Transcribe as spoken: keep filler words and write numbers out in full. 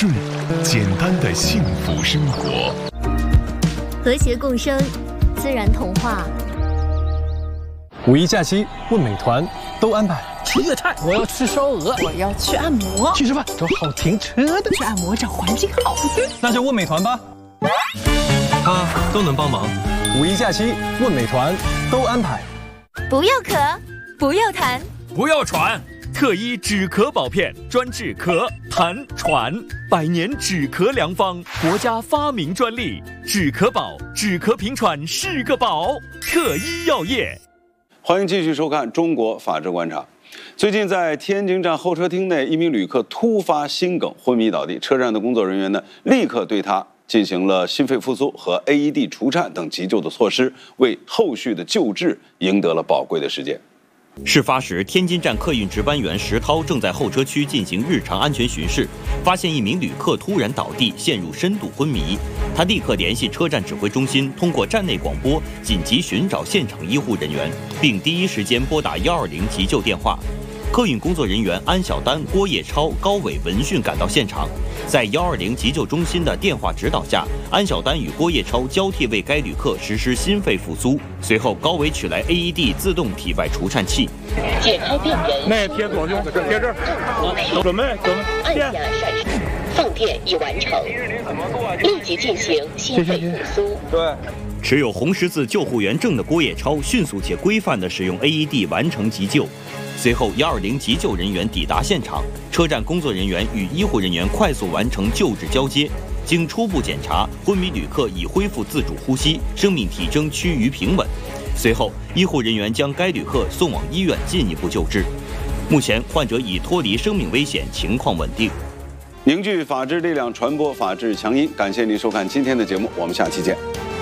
顺，简单的幸福生活， 和谐共生，自然童话。 五一假期问美团都安排。 吃粤菜，我要吃烧鹅， 我要去按摩， 去吃饭，找好停车的， 去按摩找环境好的， 那就问美团吧，他都能帮忙。五一假期问美团都安排。 不要咳，不要痰， 不要喘。特一止咳宝片，专治咳、痰、喘，百年止咳良方，国家发明专利。止咳宝，止咳平喘是个宝。特一药业。 欢迎继续收看《中国法制观察》。最近在天津站候车厅内，一名旅客突发心梗昏迷倒地，车站的工作人员呢立刻对他进行了心肺复苏和 A E D 除颤等急救的措施，为后续的救治赢得了宝贵的时间。 事发时，天津站客运值班员石涛正在候车区进行日常安全巡视，发现一名旅客突然倒地，陷入深度昏迷。他立刻联系车站指挥中心，通过站内广播紧急寻找现场医护人员，并第一时间拨打一二零急救电话。客运工作人员安小丹、郭叶超、高伟、文训赶到现场，在一二零急救中心的电话指导下，安小丹与郭叶超交替为该旅客实施心肺复苏。随后，高伟取来 A E D 自动体外除颤器， 解开病人。 那贴左就贴这儿，准备准备。 按下闪烁，放电已完成，立即进行心肺复苏。 对。 持有红十字救护员证的郭叶超迅速且规范地使用 A E D 完成急救。随后，一二零急救人员抵达现场，车站工作人员与医护人员快速完成救治交接。经初步检查，昏迷旅客已恢复自主呼吸，生命体征趋于平稳。随后，医护人员将该旅客送往医院进一步救治。目前，患者已脱离生命危险，情况稳定。 凝聚法治力量，传播法治强音。感谢您收看今天的节目，我们下期见。